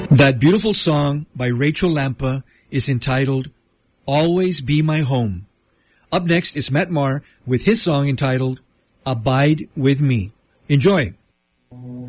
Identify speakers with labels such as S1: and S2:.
S1: That beautiful song by Rachel Lampa is entitled Always Be My Home. Up next is Matt Marr with his song entitled Abide With Me. Enjoy.